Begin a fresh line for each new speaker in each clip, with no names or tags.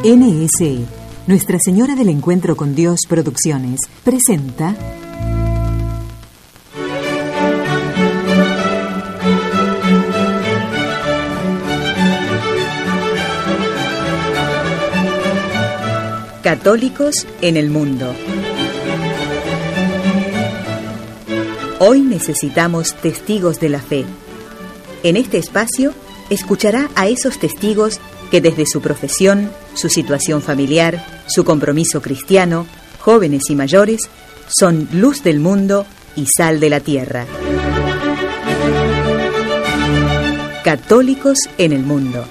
NSE, Nuestra Señora del Encuentro con Dios Producciones, presenta Católicos en el Mundo. Hoy necesitamos testigos de la fe. En este espacio escuchará a esos testigos que desde su profesión, su situación familiar, su compromiso cristiano, jóvenes y mayores, son luz del mundo y sal de la tierra. Católicos en el Mundo.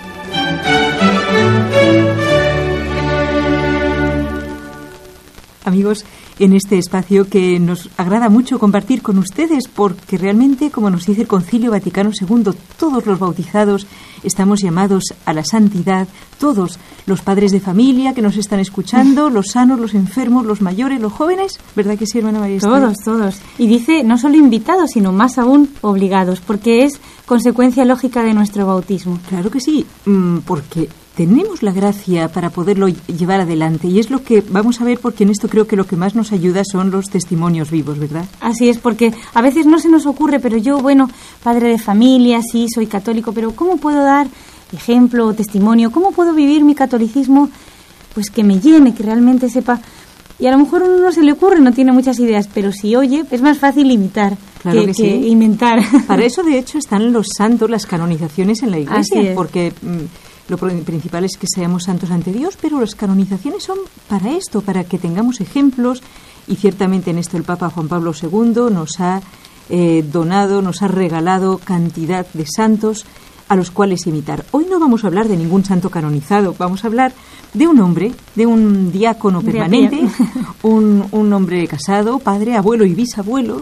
Amigos, en este espacio que nos agrada mucho compartir con ustedes, porque realmente, como nos dice el Concilio Vaticano II, todos los bautizados estamos llamados a la santidad, todos los padres de familia que nos están escuchando, los sanos, los enfermos, los mayores, los jóvenes, ¿verdad que sí, hermana María Esther?
Todos. Y dice, no solo invitados, sino más aún obligados, porque es consecuencia lógica de nuestro bautismo.
Claro que sí, porque tenemos la gracia para poderlo llevar adelante, y es lo que vamos a ver, porque en esto creo que lo que más nos ayuda son los testimonios vivos, ¿verdad?
Así es, porque a veces no se nos ocurre, pero yo, padre de familia, sí, soy católico, pero ¿cómo puedo dar ejemplo o testimonio? ¿Cómo puedo vivir mi catolicismo? Pues que me llene, que realmente sepa. Y a lo mejor a uno no se le ocurre, no tiene muchas ideas, pero si oye, es más fácil imitar que
sí.
Inventar.
Para eso, de hecho, están los santos, las canonizaciones en la Iglesia, porque lo principal es que seamos santos ante Dios, pero las canonizaciones son para esto, para que tengamos ejemplos, y ciertamente en esto el Papa Juan Pablo II nos ha donado, nos ha regalado cantidad de santos a los cuales imitar. Hoy no vamos a hablar de ningún santo canonizado, vamos a hablar de un hombre, de un diácono permanente, un hombre casado, padre, abuelo y bisabuelo,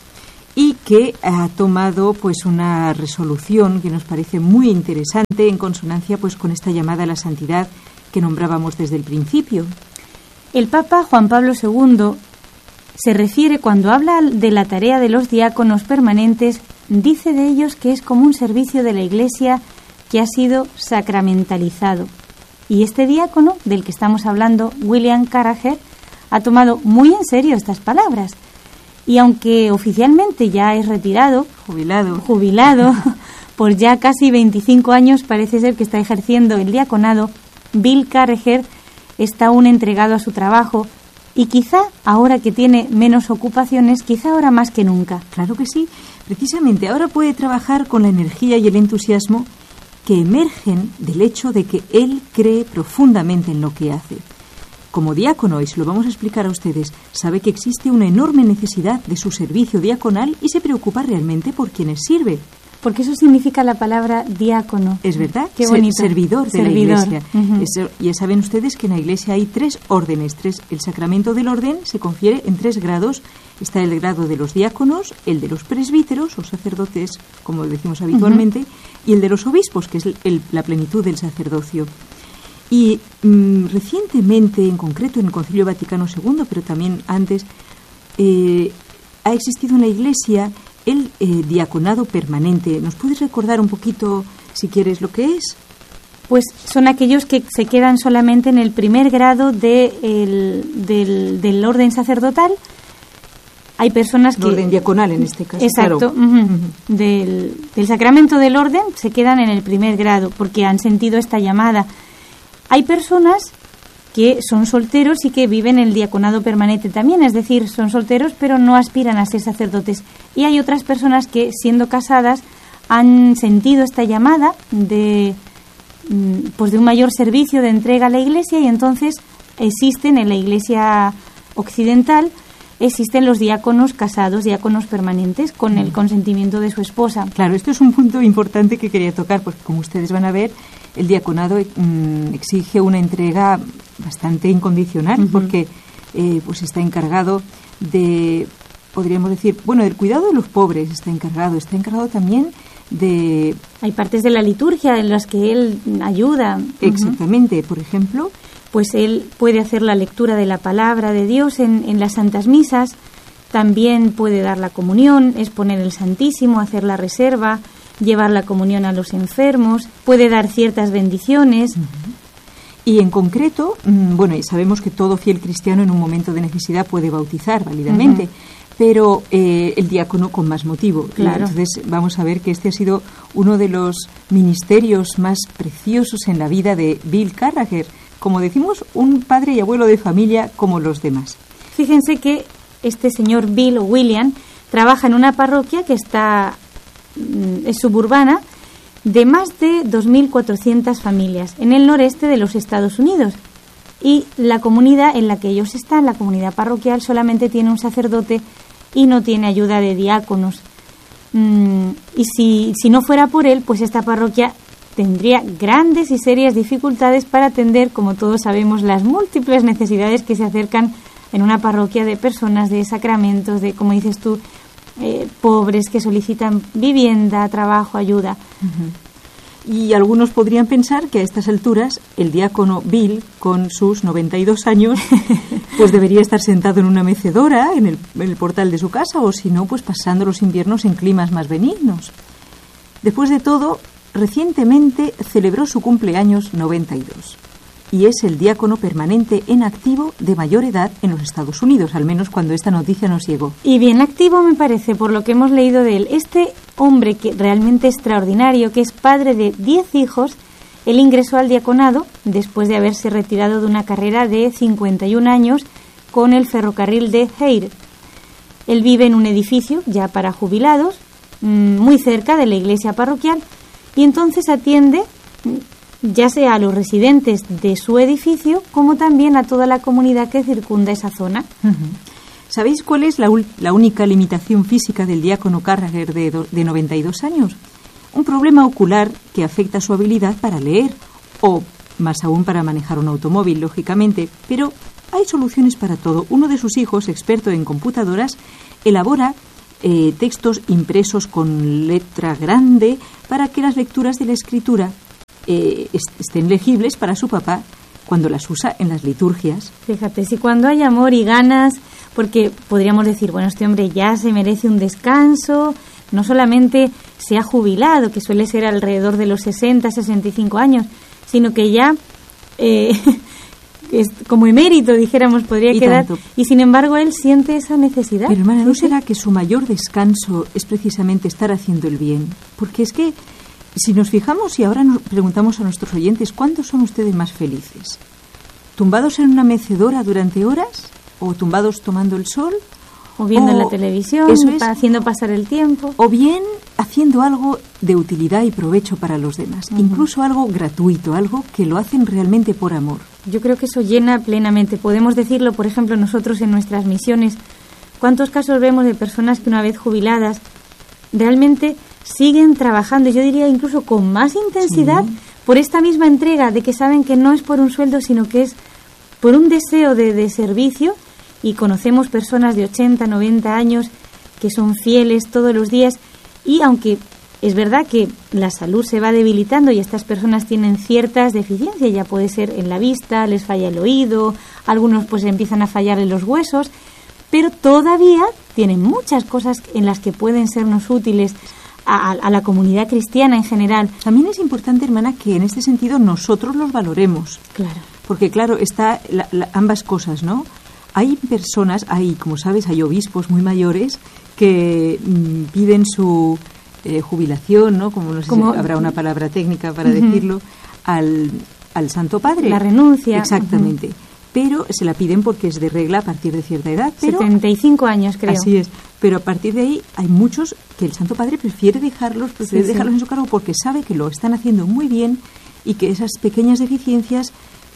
y que ha tomado pues una resolución que nos parece muy interesante, en consonancia pues con esta llamada a la santidad que nombrábamos desde el principio.
El Papa Juan Pablo II se refiere, cuando habla de la tarea de los diáconos permanentes, dice de ellos que es como un servicio de la Iglesia que ha sido sacramentalizado. Y este diácono, del que estamos hablando, William Carager, ha tomado muy en serio estas palabras. Y aunque oficialmente ya es retirado, jubilado, por ya casi 25 años parece ser que está ejerciendo el diaconado, Bill Carager está aún entregado a su trabajo, y quizá ahora que tiene menos ocupaciones, quizá ahora más que nunca.
Claro que sí. Precisamente ahora puede trabajar con la energía y el entusiasmo que emergen del hecho de que él cree profundamente en lo que hace. Como diácono, y se lo vamos a explicar a ustedes, sabe que existe una enorme necesidad de su servicio diaconal y se preocupa realmente por quienes sirve.
Porque eso significa la palabra diácono.
Es verdad,
qué bonito.
Servidor de la Iglesia. Ya saben ustedes que en la Iglesia hay 3 órdenes. El sacramento del orden se confiere en 3 grados. Está el grado de los diáconos, el de los presbíteros o sacerdotes, como decimos habitualmente, y el de los obispos, que es la plenitud del sacerdocio. Y recientemente, en concreto en el Concilio Vaticano II, pero también antes, ha existido en la Iglesia el diaconado permanente. ¿Nos puedes recordar un poquito, si quieres, lo que es?
Pues son aquellos que se quedan solamente en el primer grado del orden sacerdotal. Hay personas que...
El orden diaconal, en este caso.
Exacto. Claro. Del sacramento del orden se quedan en el primer grado, porque han sentido esta llamada. Hay personas que son solteros y que viven el diaconado permanente también, es decir, son solteros pero no aspiran a ser sacerdotes. Y hay otras personas que, siendo casadas, han sentido esta llamada de un mayor servicio de entrega a la Iglesia, y entonces existen en la Iglesia occidental, existen los diáconos casados, diáconos permanentes, con el consentimiento de su esposa.
Claro, esto es un punto importante que quería tocar, porque como ustedes van a ver, el diaconado exige una entrega bastante incondicional, porque pues está encargado de, podríamos decir, del cuidado de los pobres, está encargado también de...
Hay partes de la liturgia en las que él ayuda.
Exactamente, por ejemplo...
Pues él puede hacer la lectura de la palabra de Dios en las santas misas, también puede dar la comunión, exponer el Santísimo, hacer la reserva, llevar la comunión a los enfermos, puede dar ciertas bendiciones.
Y en concreto, y sabemos que todo fiel cristiano en un momento de necesidad puede bautizar válidamente, pero el diácono con más motivo.
Claro.
Entonces vamos a ver que este ha sido uno de los ministerios más preciosos en la vida de Bill Carrager. Como decimos, un padre y abuelo de familia como los demás.
Fíjense que este señor Bill o William trabaja en una parroquia que es suburbana, de más de 2.400 familias en el noreste de los Estados Unidos. Y la comunidad en la que ellos están, la comunidad parroquial, solamente tiene un sacerdote y no tiene ayuda de diáconos. Y si no fuera por él, pues esta parroquia tendría grandes y serias dificultades para atender, como todos sabemos, las múltiples necesidades que se acercan en una parroquia de personas, de sacramentos, de, como dices tú, pobres que solicitan vivienda, trabajo, ayuda.
Y algunos podrían pensar que a estas alturas el diácono Bill, con sus 92 años, pues debería estar sentado en una mecedora en el portal de su casa, o si no, pues pasando los inviernos en climas más benignos. Después de todo, recientemente celebró su cumpleaños 92. Y es el diácono permanente en activo de mayor edad en los Estados Unidos, al menos cuando esta noticia nos llegó.
Y bien activo me parece, por lo que hemos leído de él. Este hombre que realmente extraordinario, que es padre de 10 hijos, él ingresó al diaconado después de haberse retirado de una carrera de 51 años con el ferrocarril de Hayr. Él vive en un edificio ya para jubilados, muy cerca de la iglesia parroquial, y entonces atiende ya sea a los residentes de su edificio como también a toda la comunidad que circunda esa zona.
¿Sabéis cuál es la única limitación física del diácono Carrager de 92 años? Un problema ocular que afecta su habilidad para leer, o más aún para manejar un automóvil, lógicamente, pero hay soluciones para todo. Uno de sus hijos, experto en computadoras, elabora textos impresos con letra grande para que las lecturas de la escritura estén legibles para su papá cuando las usa en las liturgias.
Fíjate, si cuando hay amor y ganas, porque podríamos decir, bueno, este hombre ya se merece un descanso, no solamente se ha jubilado, que suele ser alrededor de los 60, 65 años, sino que ya es como emérito, dijéramos, podría quedar, tanto. Y sin embargo él siente esa necesidad.
Pero hermana, ¿no será que su mayor descanso es precisamente estar haciendo el bien? Porque es que si nos fijamos y ahora nos preguntamos a nuestros oyentes, ¿cuándo son ustedes más felices? ¿Tumbados en una mecedora durante horas? ¿O tumbados tomando el sol?
O viendo en la televisión, haciendo pasar el tiempo.
O bien haciendo algo de utilidad y provecho para los demás. Incluso algo gratuito, algo que lo hacen realmente por amor.
Yo creo que eso llena plenamente. Podemos decirlo, por ejemplo, nosotros en nuestras misiones. ¿Cuántos casos vemos de personas que una vez jubiladas realmente siguen trabajando, yo diría incluso con más intensidad, por esta misma entrega de que saben que no es por un sueldo, sino que es por un deseo de servicio? Y conocemos personas de 80, 90 años que son fieles todos los días, y aunque es verdad que la salud se va debilitando y estas personas tienen ciertas deficiencias, ya puede ser en la vista, les falla el oído, algunos pues empiezan a fallar en los huesos, pero todavía tienen muchas cosas en las que pueden sernos útiles a la comunidad cristiana en general.
También es importante, hermana, que en este sentido nosotros los valoremos.
Claro.
Porque, claro, está ambas cosas, ¿no? Hay personas, como sabes, hay obispos muy mayores que piden su jubilación, ¿no? Como no sé si habrá una palabra técnica para decirlo, al Santo Padre.
La renuncia.
Exactamente. Pero se la piden porque es de regla a partir de cierta edad. Pero
75 años, creo.
Así es. Pero a partir de ahí hay muchos que el Santo Padre prefiere dejarlos en su cargo porque sabe que lo están haciendo muy bien y que esas pequeñas deficiencias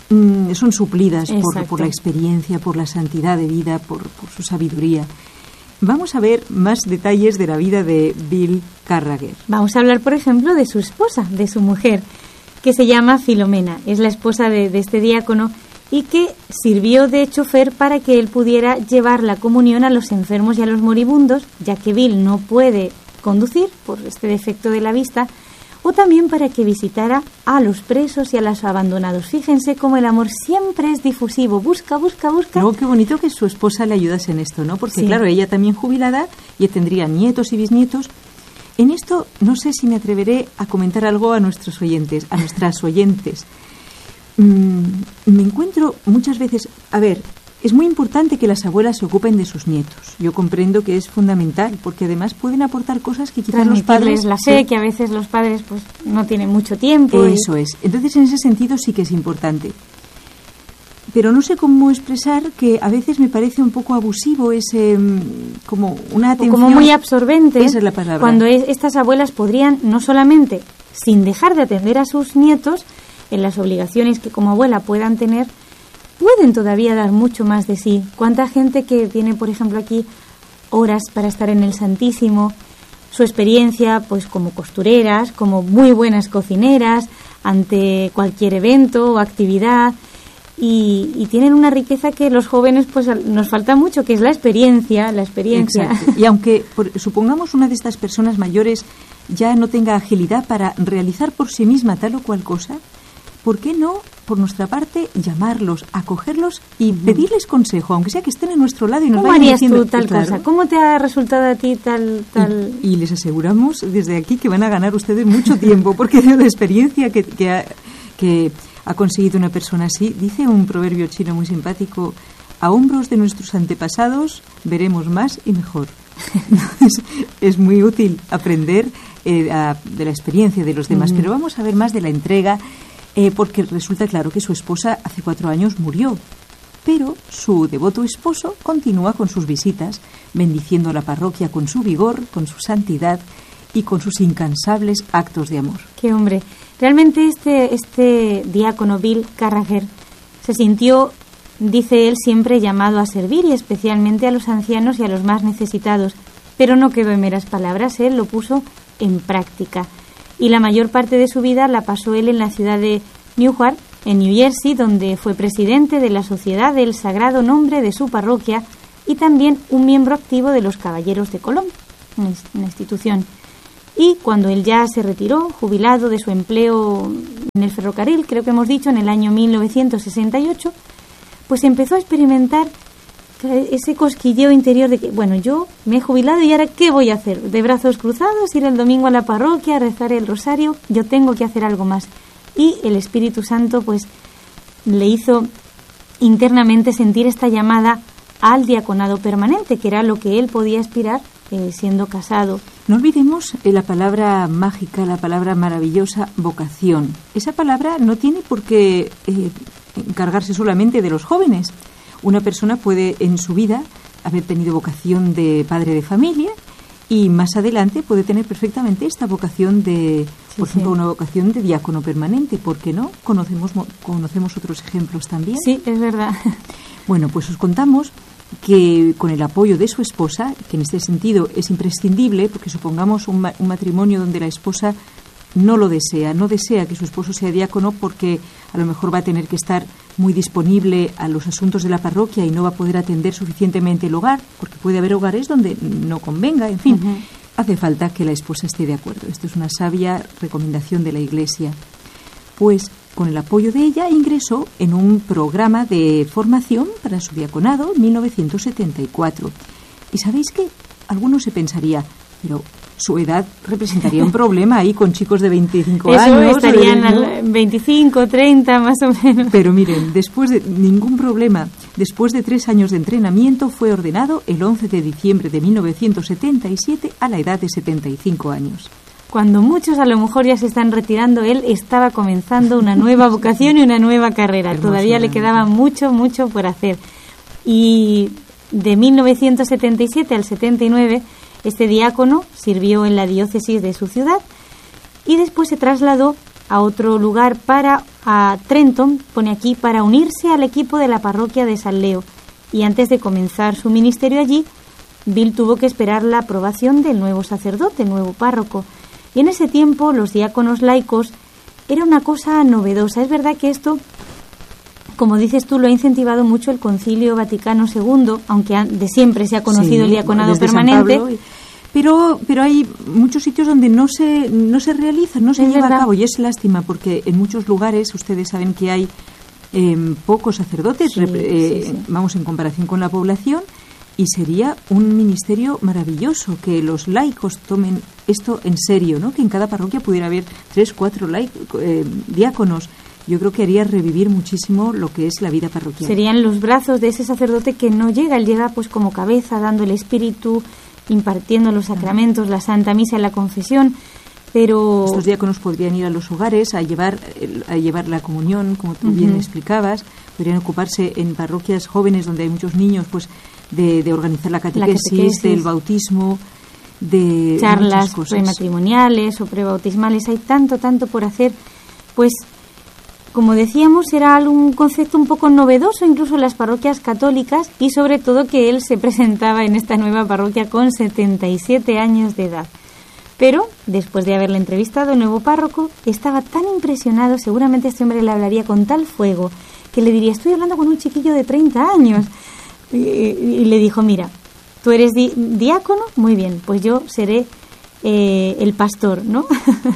son suplidas por la experiencia, por la santidad de vida, por su sabiduría. Vamos a ver más detalles de la vida de Bill Carrager.
Vamos a hablar, por ejemplo, de su esposa, de su mujer, que se llama Filomena. Es la esposa de este diácono y que sirvió de chofer para que él pudiera llevar la comunión a los enfermos y a los moribundos, ya que Bill no puede conducir por este defecto de la vista, o también para que visitara a los presos y a los abandonados. Fíjense cómo el amor siempre es difusivo, busca.
Luego qué bonito que su esposa le ayudase en esto, ¿no? Porque claro, ella también jubilada y tendría nietos y bisnietos. En esto no sé si me atreveré a comentar algo a nuestros oyentes, a nuestras oyentes. me encuentro muchas veces... A ver, es muy importante que las abuelas se ocupen de sus nietos. Yo comprendo que es fundamental, porque además pueden aportar cosas que quizás los padres...
la fe, que a veces los padres pues no tienen mucho tiempo.
Eso es. Entonces, en ese sentido sí que es importante. Pero no sé cómo expresar que a veces me parece un poco abusivo ese... como una atención...
Como muy absorbente.
Esa es la palabra.
Cuando estas abuelas podrían no solamente, sin dejar de atender a sus nietos, en las obligaciones que como abuela puedan tener, pueden todavía dar mucho más de sí. ¿Cuánta gente que tiene, por ejemplo, aquí horas para estar en el Santísimo? Su experiencia, pues como costureras, como muy buenas cocineras, ante cualquier evento o actividad, y tienen una riqueza que los jóvenes pues nos falta mucho, que es la experiencia.
Exacto. Y aunque supongamos una de estas personas mayores ya no tenga agilidad para realizar por sí misma tal o cual cosa, ¿por qué no, por nuestra parte, llamarlos, acogerlos y pedirles consejo, aunque sea que estén a nuestro lado y nos vayan diciendo...
¿Cómo harías tú tal cosa? ¿Cómo te ha resultado a ti tal...?
Y les aseguramos desde aquí que van a ganar ustedes mucho tiempo, porque de la experiencia que ha conseguido una persona así, dice un proverbio chino muy simpático: a hombros de nuestros antepasados veremos más y mejor. Es muy útil aprender de la experiencia de los demás, pero vamos a ver más de la entrega. Porque resulta claro que su esposa hace 4 años murió, pero su devoto esposo continúa con sus visitas, bendiciendo a la parroquia con su vigor, con su santidad y con sus incansables actos de amor.
¡Qué hombre! Realmente este diácono Bill Carrager se sintió, dice él, siempre llamado a servir, y especialmente a los ancianos y a los más necesitados, pero no quedó en meras palabras, él lo puso en práctica. Y la mayor parte de su vida la pasó él en la ciudad de Newark, en New Jersey, donde fue presidente de la Sociedad del Sagrado Nombre de su parroquia y también un miembro activo de los Caballeros de Colón, una institución. Y cuando él ya se retiró, jubilado de su empleo en el ferrocarril, creo que hemos dicho, en el año 1968, pues empezó a experimentar ese cosquilleo interior de que, bueno, yo me he jubilado y ahora ¿qué voy a hacer? De brazos cruzados, ir el domingo a la parroquia, a rezar el rosario. Yo tengo que hacer algo más. Y el Espíritu Santo pues le hizo internamente sentir esta llamada al diaconado permanente, que era lo que él podía aspirar siendo casado.
No olvidemos la palabra mágica, la palabra maravillosa, vocación. Esa palabra no tiene por qué encargarse solamente de los jóvenes. Una persona puede en su vida haber tenido vocación de padre de familia y más adelante puede tener perfectamente esta vocación de, por ejemplo, una vocación de diácono permanente. ¿Por qué no? Conocemos otros ejemplos también.
Sí, es verdad.
Bueno, pues os contamos que con el apoyo de su esposa, que en este sentido es imprescindible, porque supongamos un matrimonio donde la esposa no lo desea, no desea que su esposo sea diácono porque a lo mejor va a tener que estar muy disponible a los asuntos de la parroquia y no va a poder atender suficientemente el hogar, porque puede haber hogares donde no convenga, en fin, hace falta que la esposa esté de acuerdo. Esto es una sabia recomendación de la Iglesia. Pues con el apoyo de ella ingresó en un programa de formación para su diaconado en 1974. Y ¿sabéis qué? Algunos se pensaría, pero su edad representaría un problema ahí con chicos de 25 años.
Estarían al 25, 30 más o menos.
Pero miren, después de ningún problema, después de 3 años de entrenamiento, fue ordenado el 11 de diciembre de 1977 a la edad de 75 años.
Cuando muchos a lo mejor ya se están retirando, él estaba comenzando una nueva vocación y una nueva carrera. Todavía le quedaba mucho por hacer. Y de 1977 al 79, este diácono sirvió en la diócesis de su ciudad y después se trasladó a otro lugar a Trenton, pone aquí, para unirse al equipo de la parroquia de San Leo. Y antes de comenzar su ministerio allí, Bill tuvo que esperar la aprobación del nuevo sacerdote, el nuevo párroco. Y en ese tiempo los diáconos laicos era una cosa novedosa. Es verdad que esto, como dices tú, lo ha incentivado mucho el Concilio Vaticano II, aunque de siempre se ha conocido el diaconado permanente.
Pero hay muchos sitios donde no se realiza, no se lleva a cabo, y es lástima porque en muchos lugares ustedes saben que hay pocos sacerdotes, vamos, en comparación con la población. Y sería un ministerio maravilloso que los laicos tomen esto en serio, ¿no? Que en cada parroquia pudiera haber 3, 4 diáconos yo creo que haría revivir muchísimo lo que es la vida parroquial.
Serían los brazos de ese sacerdote que no llega, él llega pues como cabeza, dando el espíritu, impartiendo los sacramentos, la Santa Misa y la confesión, pero...
Estos diáconos podrían ir a los hogares a llevar la comunión, como tú bien explicabas, podrían ocuparse en parroquias jóvenes donde hay muchos niños, pues de organizar la catequesis, del bautismo, de
charlas prematrimoniales o prebautismales. Hay tanto por hacer, pues como decíamos, era un concepto un poco novedoso incluso en las parroquias católicas, y sobre todo que él se presentaba en esta nueva parroquia con 77 años de edad. Pero después de haberle entrevistado, el nuevo párroco estaba tan impresionado, seguramente este hombre le hablaría con tal fuego que le diría: estoy hablando con un chiquillo de 30 años. Y le dijo: mira, tú eres diácono, muy bien, pues yo seré el pastor, ¿no?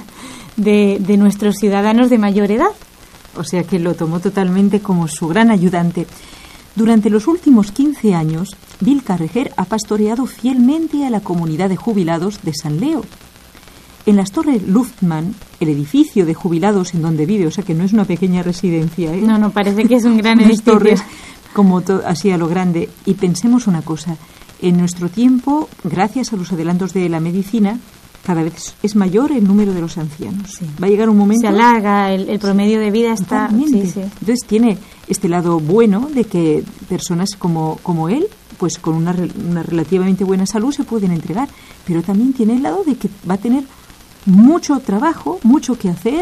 de nuestros ciudadanos de mayor edad.
O sea que lo tomó totalmente como su gran ayudante. Durante los últimos 15 años, Bill Carreger ha pastoreado fielmente a la comunidad de jubilados de San Leo. En las Torres Luftmann, el edificio de jubilados en donde vive, o sea que no es una pequeña residencia, ¿eh?
No, parece que es un gran edificio.
Torres, como así a lo grande. Y pensemos una cosa, en nuestro tiempo, gracias a los adelantos de la medicina, cada vez es mayor el número de los ancianos. Sí. Va a llegar un momento...
Se alarga, el promedio de vida está...
Sí. Entonces tiene este lado bueno de que personas como él, pues con una relativamente buena salud se pueden entregar, pero también tiene el lado de que va a tener mucho trabajo, mucho que hacer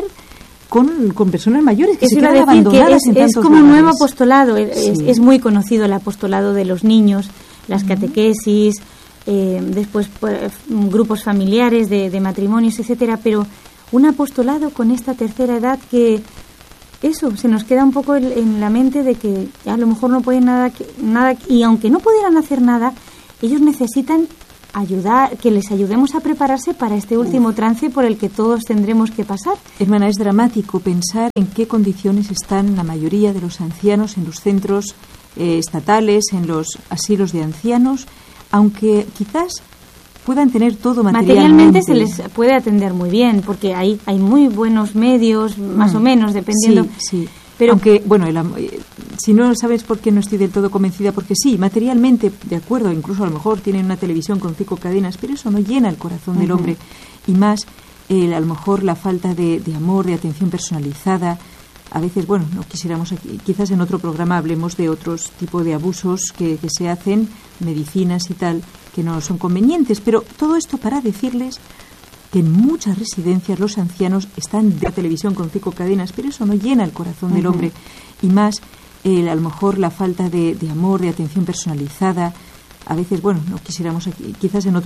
con personas mayores que se quedan abandonadas en tantos lugares. Es como un nuevo
apostolado, es muy conocido el apostolado de los niños, las catequesis, después pues, grupos familiares de matrimonios, etcétera, pero un apostolado con esta tercera edad que eso se nos queda un poco en la mente de que a lo mejor no pueden nada, y aunque no pudieran hacer nada, ellos necesitan ayudar, que les ayudemos a prepararse para este último trance por el que todos tendremos que pasar.
Hermana, es dramático pensar en qué condiciones están la mayoría de los ancianos en los centros estatales, en los asilos de ancianos, aunque quizás puedan tener todo materialmente.
Se les puede atender muy bien, porque hay muy buenos medios, más o menos, dependiendo.
Sí. Pero aunque, bueno, si no sabes por qué no estoy del todo convencida, porque sí, materialmente, de acuerdo, incluso a lo mejor tienen una televisión con 5 cadenas, pero eso no llena el corazón del hombre. Y más, a lo mejor la falta de amor, de atención personalizada. A veces, bueno, no quisiéramos aquí, quizás en otro programa hablemos de otros tipos de abusos que se hacen, medicinas y tal, que no son convenientes, pero todo esto para decirles que en muchas residencias los ancianos están de la televisión con 5 cadenas, pero eso no llena el corazón del hombre. Y más, a lo mejor la falta de amor, de atención personalizada. A veces, bueno, no quisiéramos aquí, quizás en otro